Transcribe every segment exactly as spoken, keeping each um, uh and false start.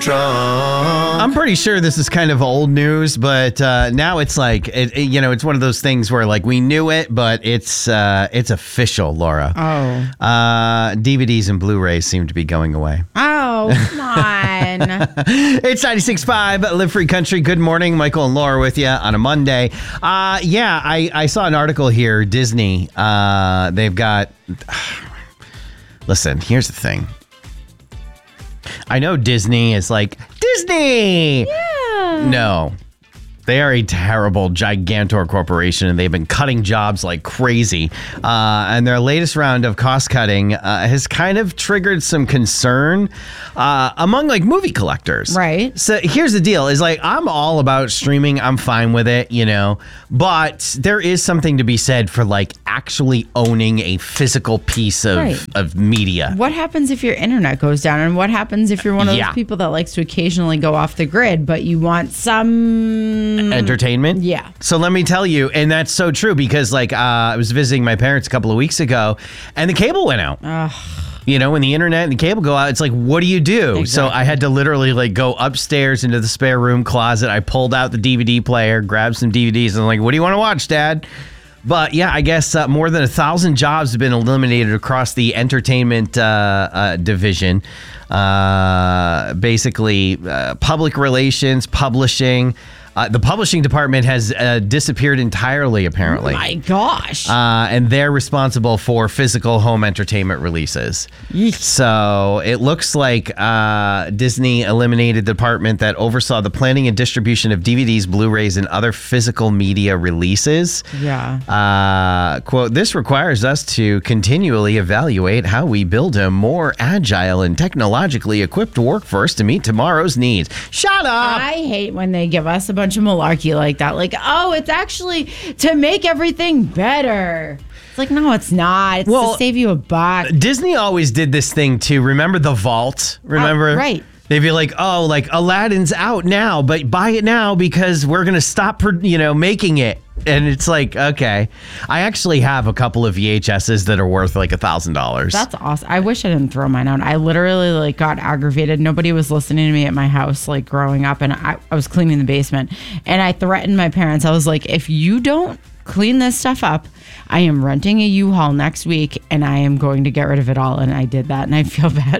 Trump. I'm pretty sure this is kind of old news, but uh, now it's like, it, it- you know, it's one of those things where like we knew it, but it's uh, it's official, Laura. Oh. Uh, D V Ds and Blu-rays seem to be going away. Oh, come on. It's ninety-six point five Live Free Country. Good morning. Michael and Laura with you on a Monday. Uh, yeah, I, I saw an article here. Disney, uh, they've got... Listen, here's the thing. I know Disney is like, Disney! Yeah. No. They are a terrible, gigantor corporation, and they've been cutting jobs like crazy. Uh, and their latest round of cost cutting uh, has kind of triggered some concern uh, among like movie collectors. Right. So here's the deal: is like I'm all about streaming. I'm fine with it, you know. But there is something to be said for like actually owning a physical piece of Right. of media. What happens if your internet goes down? And what happens if you're one of Yeah. those people that likes to occasionally go off the grid, but you want some... Entertainment? Yeah. So let me tell you, and that's so true because like uh, I was visiting my parents a couple of weeks ago and the cable went out. Ugh. You know, when the internet and the cable go out, it's like, what do you do? So Exactly. I had to literally like go upstairs into the spare room closet. I pulled out the D V D player, grabbed some D V Ds, and I'm like, what do you want to watch, Dad? But yeah, I guess uh, more than a thousand jobs have been eliminated across the entertainment uh, uh, division. Uh, basically, uh, public relations, publishing. Uh, the publishing department has uh, disappeared entirely, apparently. My gosh. Uh, and they're responsible for physical home entertainment releases. So it looks like uh, Disney eliminated the department that oversaw the planning and distribution of D V Ds, Blu-rays, and other physical media releases. Yeah. Uh, quote, this requires us to continually evaluate how we build a more agile and technologically equipped workforce to meet tomorrow's needs. Shut up! I hate when they give us a bunch of malarkey like that. Like, oh, it's actually to make everything better. It's like, no, it's not. It's Well, to save you a buck. Disney always did this thing too. Remember the vault? Remember? Uh, right. They'd be like, oh, like Aladdin's out now, but buy it now because we're going to stop, pro- you know, making it. And it's like, okay. I actually have a couple of V H S's that are worth like a thousand dollars. That's awesome. I wish I didn't throw mine out. I literally like got aggravated. Nobody was listening to me at my house like growing up, and I, I was cleaning the basement, and I threatened my parents. I was like, if you don't clean this stuff up, I am renting a U-Haul next week and I am going to get rid of it all. And I did that and I feel bad.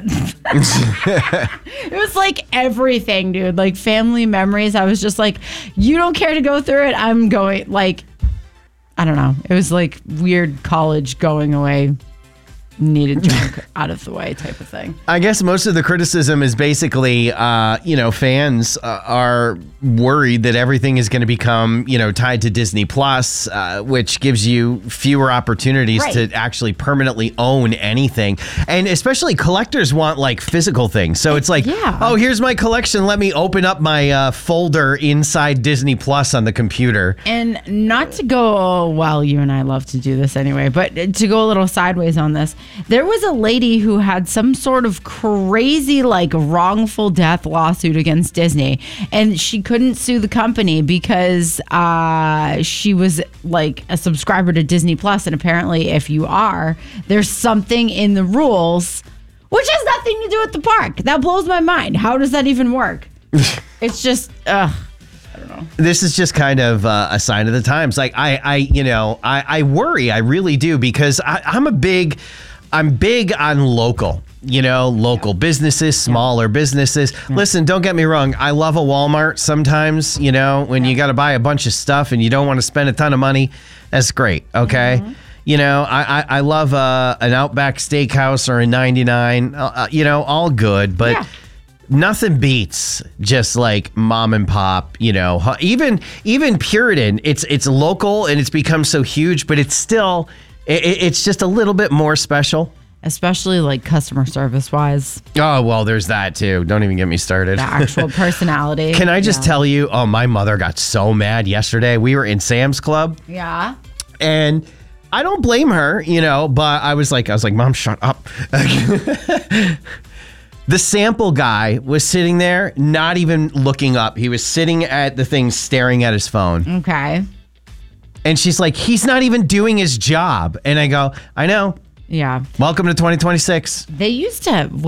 It was like everything, dude. Like family memories. I was just like, you don't care to go through it. I'm going like, I don't know. It was like weird college going away, needed junk out of the way type of thing. I guess most of the criticism is basically, uh, you know, fans uh, are worried that everything is going to become, you know, tied to Disney Plus, uh, which gives you fewer opportunities Right. to actually permanently own anything. And especially collectors want like physical things. So it's like, Yeah. oh, here's my collection. Let me open up my uh, folder inside Disney Plus on the computer. And not to go, well, you and I love to do this anyway, but to go a little sideways on this, there was a lady who had some sort of crazy, like, wrongful death lawsuit against Disney, and she couldn't sue the company because uh, she was, like, a subscriber to Disney Plus, and apparently if you are, there's something in the rules, which has nothing to do with the park. That blows my mind. How does that even work? It's just, ugh. This is just kind of uh, a sign of the times. Like I, I, you know, I, I worry, I really do, because I, I'm a big, I'm big on local, you know, local businesses, smaller businesses. Listen, don't get me wrong. I love a Walmart sometimes, you know, when you got to buy a bunch of stuff and you don't want to spend a ton of money. That's great. Okay. You know, I, I, I love uh, an Outback Steakhouse or a ninety-nine, uh, you know, all good, but Yeah. nothing beats just like mom and pop, you know, hu- even even Puritan. It's it's local and it's become so huge, but it's still it, it's just a little bit more special. Especially like customer service wise, Oh well, there's that too. Don't even get me started. the actual personality. Can I just Yeah. tell you? Oh, my mother got so mad yesterday. We were in Sam's Club, Yeah. and I don't blame her, you know. But I was like, I was like, Mom, shut up. The sample guy was sitting there, not even looking up. He was sitting at the thing, staring at his phone. Okay. And she's like, he's not even doing his job. And I go, I know. Yeah. Welcome to twenty twenty-six. They used to, well,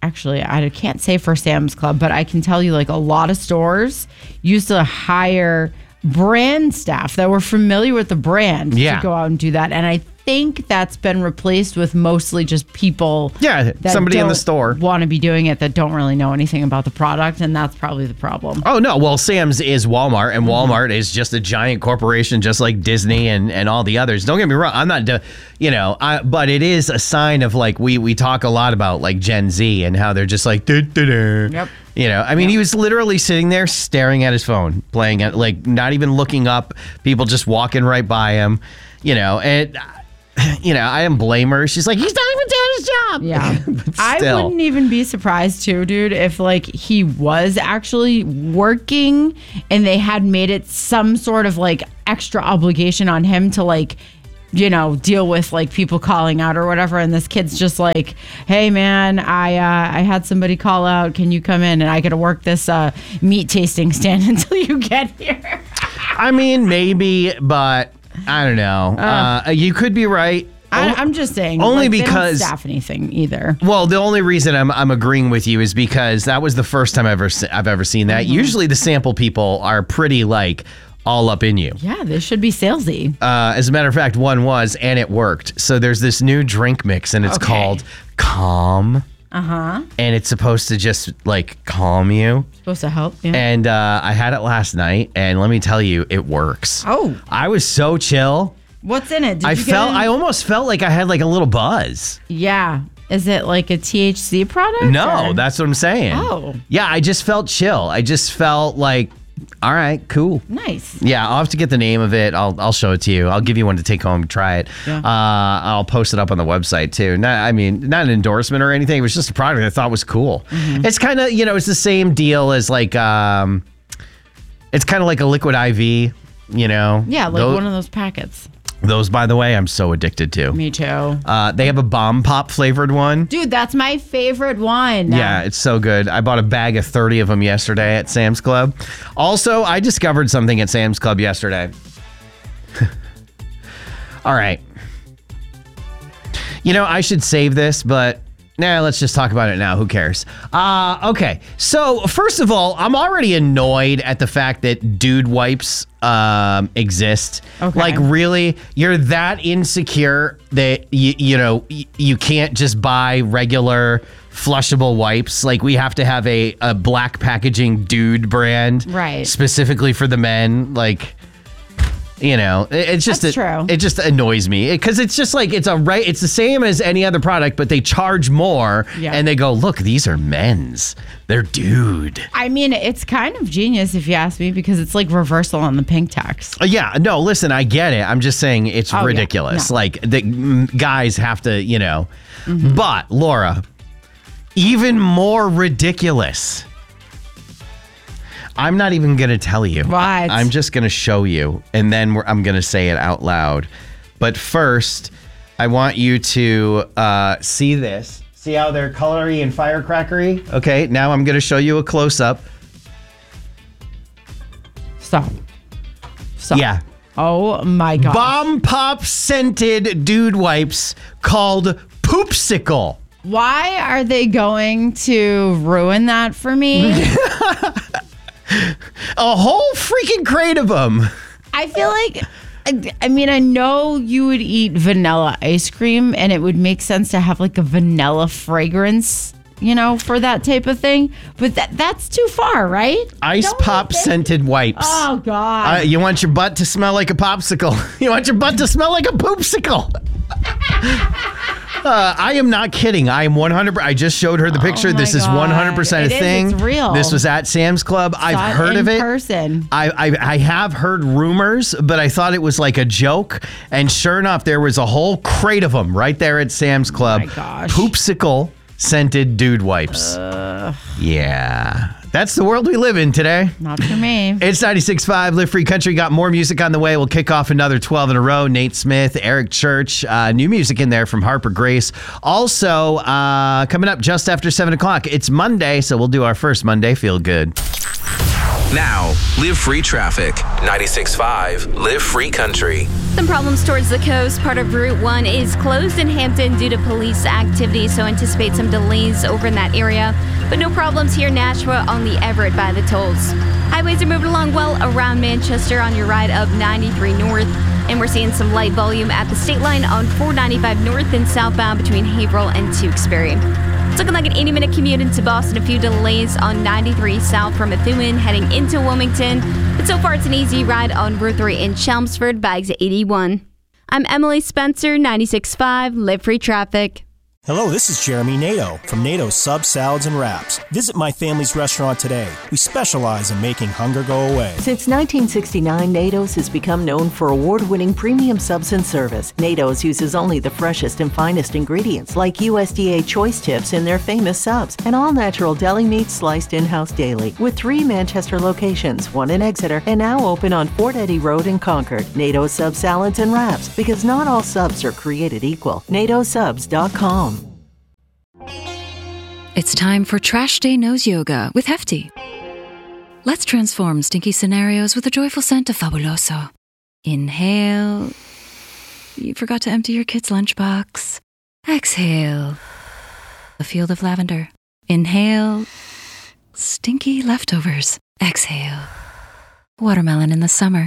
actually, I can't say for Sam's Club, but I can tell you like a lot of stores used to hire brand staff that were familiar with the brand Yeah. to go out and do that. And I think that's been replaced with mostly just people Yeah, that somebody in the don't store. want to be doing it that don't really know anything about the product, and that's probably the problem. Oh, no. Well, Sam's is Walmart, and Walmart is just a giant corporation just like Disney and, and all the others. Don't get me wrong. I'm not, de- you know, I, but it is a sign of like, we, we talk a lot about like Gen Z and how they're just like, duh, duh, duh. Yep. You know, I mean, he was literally sitting there staring at his phone, playing it, like not even looking up, people just walking right by him, you know, and, you know, I didn't blame her. She's like, he's not even doing his job. Yeah. But I still. wouldn't even be surprised too, dude, if like he was actually working and they had made it some sort of like extra obligation on him to like, you know, deal with like people calling out or whatever. And this kid's just like, hey man, I uh, I had somebody call out. Can you come in? And I got to work this uh, meat tasting stand until you get here. I mean, maybe, but I don't know. Uh, uh, you could be right. I, I'm just saying. Only like, they don't because- staff anything either. Well, the only reason I'm I'm agreeing with you is because that was the first time I've ever se- I've ever seen that. Mm-hmm. Usually, the sample people are pretty like all up in you. Yeah, they should be salesy. Uh, as a matter of fact, one was, and it worked. So there's this new drink mix, and it's Okay. called Calm, Uh huh. and it's supposed to just like calm you. Supposed to help. Yeah. And uh, I had it last night, and let me tell you, it works. Oh. I was so chill. What's in it? Did I you get felt, any- I almost felt like I had like a little buzz. Yeah. Is it like a T H C product? No, or- that's what I'm saying. Oh. Yeah, I just felt chill. I just felt like, all right, cool. Nice. Yeah, I'll have to get the name of it. I'll I'll show it to you. I'll give you one to take home, try it. Yeah. Uh, I'll post it up on the website too. Not, I mean, not an endorsement or anything. It was just a product I thought was cool. Mm-hmm. It's kind of, you know, it's the same deal as like, um, it's kind of like a liquid I V. You know. Yeah, like those, one of those packets. those, by the way, I'm so addicted to. Me too. Uh, they have a bomb pop flavored one. Dude, that's my favorite one. Yeah, it's so good. I bought a bag of thirty of them yesterday at Sam's Club. Also, I discovered something at Sam's Club yesterday. All right. You know, I should save this, but nah, let's just talk about it now. Who cares? Uh, okay. So, first of all, I'm already annoyed at the fact that dude wipes um, exist. Okay. Like, really? You're that insecure that, you, you know, y- you can't just buy regular flushable wipes. Like, we have to have a, a black packaging dude brand. Right. Specifically for the men. Like... You know, it- it's just That's it, true. it just annoys me because it's just like it's a right. It's the same as any other product, but they charge more, Yeah. and they go, "Look, these are men's. They're dude." I mean, it's kind of genius if you ask me because it's like reversal on the pink tax. Uh, yeah, no, listen, I get it. I'm just saying it's Oh, yeah. ridiculous. No. Like the mm, guys have to, you know. Mm-hmm. But Laura, even more ridiculous. I'm not even going to tell you. What? I'm just going to show you, and then we're, I'm going to say it out loud. But first, I want you to uh, see this. See how they're colory and firecrackery? Okay, now I'm going to show you a close-up. Stop. Stop. Yeah. Oh my god. Bomb pop scented dude wipes called Poopsicle. Why are they going to ruin that for me? A whole freaking crate of them. I feel like, I- I mean, I know you would eat vanilla ice cream and it would make sense to have like a vanilla fragrance, you know, for that type of thing. But that that's too far, right? Ice Don't you pop think? scented wipes. Oh, God. Uh, you want your butt to smell like a popsicle. You want your butt to smell like a poopsicle. Uh, I am not kidding. I am one hundred percent. I just showed her the picture. Oh my This is God. one hundred percent a It is. thing. It's real. This was at Sam's Club. Saw I've it heard in of it. person. I, I I have heard rumors, but I thought it was like a joke. And sure enough, there was a whole crate of them right there at Sam's Club. my gosh. Poopsicle scented dude wipes. Yeah. That's the world we live in today. Not for me. It's ninety-six point five Live Free Country. Got more music on the way. We'll kick off another twelve in a row. Nate Smith, Eric Church, uh, new music in there from Harper Grace. Also, uh, coming up just after seven o'clock, it's Monday, so we'll do our first Monday Feel Good. Now, Live Free Traffic. ninety-six point five, Live Free Country. Some problems towards the coast. Part of Route one is closed in Hampton due to police activity, so anticipate some delays over in that area. But no problems here in Nashua on the Everett by the tolls. Highways are moving along well around Manchester on your ride up ninety-three North. And we're seeing some light volume at the state line on four ninety-five North and southbound between Haverhill and Tewksbury. It's looking like an eighty minute commute into Boston. A few delays on ninety-three south from Methuen heading into Wilmington. But so far, it's an easy ride on Route three in Chelmsford by exit eighty-one. I'm Emily Spencer, ninety-six point five, Live Free Traffic. Hello, this is Jeremy Nato from Nato Sub Salads and Wraps. Visit my family's restaurant today. We specialize in making hunger go away. Since nineteen sixty-nine, Nato's has become known for award-winning premium subs and service. Nato's uses only the freshest and finest ingredients like U S D A choice tips in their famous subs and all-natural deli meat sliced in-house daily. With three Manchester locations, one in Exeter, and now open on Fort Eddy Road in Concord. Nato's Sub Salads and Wraps, because not all subs are created equal. nato subs dot com. It's time for Trash Day Nose Yoga with Hefty. Let's transform stinky scenarios with a joyful scent of Fabuloso. Inhale. You forgot to empty your kid's lunchbox. Exhale. A field of lavender. Inhale. Stinky leftovers. Exhale. Watermelon in the summer.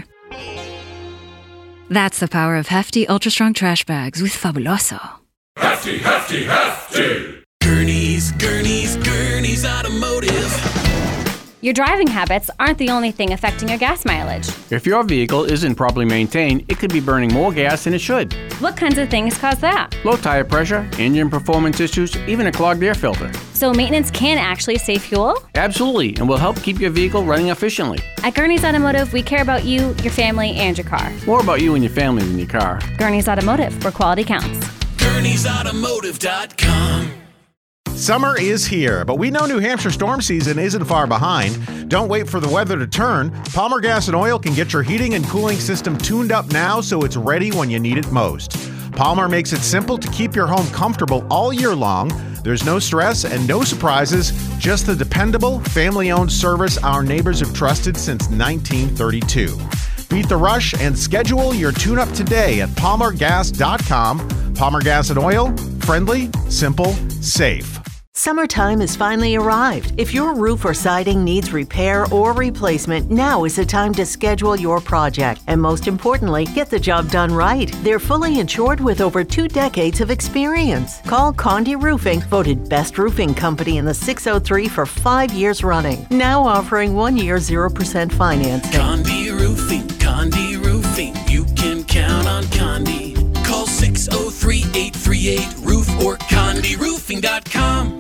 That's the power of Hefty Ultra Strong Trash Bags with Fabuloso. Hefty, hefty, hefty! Gurney's, Gurney's, Gurney's Automotive. Your driving habits aren't the only thing affecting your gas mileage. If your vehicle isn't properly maintained, it could be burning more gas than it should. What kinds of things cause that? Low tire pressure, engine performance issues, even a clogged air filter. So maintenance can actually save fuel? Absolutely, and will help keep your vehicle running efficiently. At Gurney's Automotive, we care about you, your family, and your car. More about you and your family than your car. Gurney's Automotive, where quality counts. Gurney's Automotive dot com. Summer is here, but we know New Hampshire storm season isn't far behind. Don't wait for the weather to turn. Palmer Gas and Oil can get your heating and cooling system tuned up now so it's ready when you need it most. Palmer makes it simple to keep your home comfortable all year long. There's no stress and no surprises, just the dependable, family-owned service our neighbors have trusted since nineteen thirty-two. Beat the rush and schedule your tune-up today at palmer gas dot com. Palmer Gas and Oil, friendly, simple, safe. Summertime has finally arrived. If your roof or siding needs repair or replacement, now is the time to schedule your project. And most importantly, get the job done right. They're fully insured with over two decades of experience. Call Condi Roofing, voted best roofing company in the six oh three for five years running. Now offering one year zero percent financing. Condi Roofing, Condi Roofing. You can count on Condi. Call six oh three, eight three eight, roof or condi roofing dot com.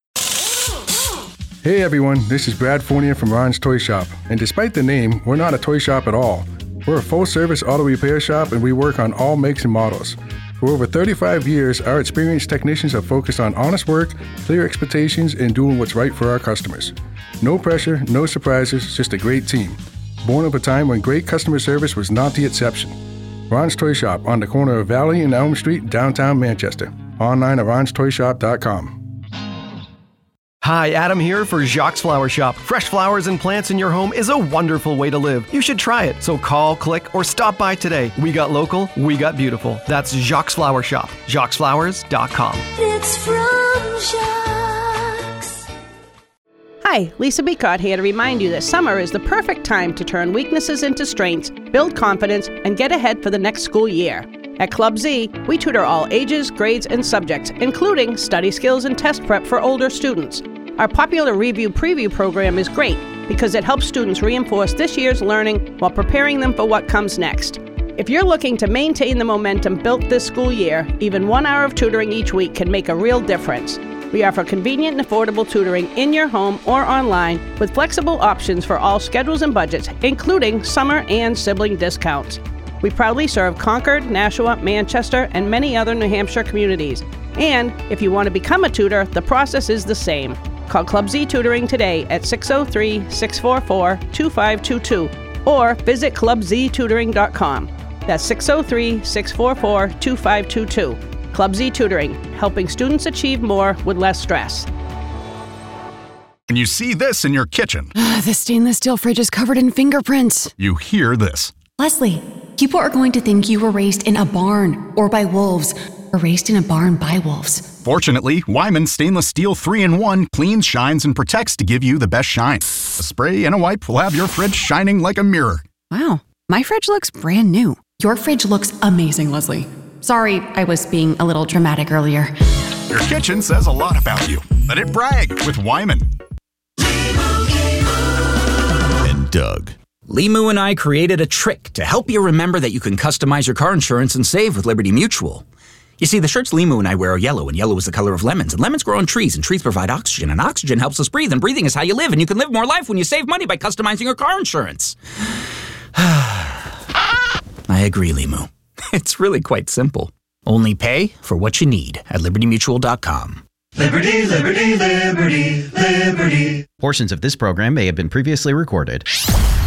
Hey everyone, this is Brad Fournier from Ron's Toy Shop. And despite the name, we're not a toy shop at all. We're a full-service auto repair shop and we work on all makes and models. For over thirty-five years, our experienced technicians have focused on honest work, clear expectations, and doing what's right for our customers. No pressure, no surprises, just a great team. Born of a time when great customer service was not the exception. Ron's Toy Shop on the corner of Valley and Elm Street, downtown Manchester. Online at rons toy shop dot com. Hi, Adam here for Jacques Flower Shop. Fresh flowers and plants in your home is a wonderful way to live. You should try it. So call, click, or stop by today. We got local, we got beautiful. That's Jacques Flower Shop. jacques flowers dot com. It's from Jacques. Hi, Lisa Beacott here to remind you that summer is the perfect time to turn weaknesses into strengths, build confidence, and get ahead for the next school year. At Club Z, we tutor all ages, grades, and subjects, including study skills and test prep for older students. Our popular Review Preview program is great because it helps students reinforce this year's learning while preparing them for what comes next. If you're looking to maintain the momentum built this school year, even one hour of tutoring each week can make a real difference. We offer convenient and affordable tutoring in your home or online with flexible options for all schedules and budgets, including summer and sibling discounts. We proudly serve Concord, Nashua, Manchester, and many other New Hampshire communities. And if you want to become a tutor, the process is the same. Call Club Z Tutoring today at six oh three, six four four, two five two two or visit club z tutoring dot com. That's six oh three, six four four, two five two two. Club Z Tutoring, helping students achieve more with less stress. And you see this in your kitchen. The stainless steel fridge is covered in fingerprints. You hear this. Leslie, people are going to think you were raised in a barn or by wolves, or raised in a barn by wolves. Fortunately, Wyman Stainless Steel three in one cleans, shines, and protects to give you the best shine. A spray and a wipe will have your fridge shining like a mirror. Wow, my fridge looks brand new. Your fridge looks amazing, Leslie. Sorry, I was being a little dramatic earlier. Your kitchen says a lot about you. Let it brag with Wyman. And Doug. Limu and I created a trick to help you remember that you can customize your car insurance and save with Liberty Mutual. You see, the shirts Limu and I wear are yellow, and yellow is the color of lemons, and lemons grow on trees, and trees provide oxygen, and oxygen helps us breathe, and breathing is how you live, and you can live more life when you save money by customizing your car insurance. I agree, Limu. It's really quite simple. Only pay for what you need at liberty mutual dot com. Liberty, liberty, liberty, liberty. Portions of this program may have been previously recorded.